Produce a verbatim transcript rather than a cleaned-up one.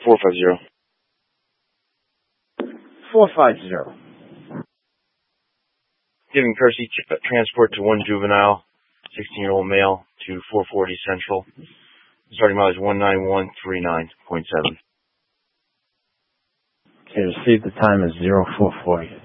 four five zero. four five zero. Giving courtesy transport to one juvenile, sixteen-year-old male, to four forty Central. Starting mileage one nine one three nine point seven. Okay, received. The time is zero four forty.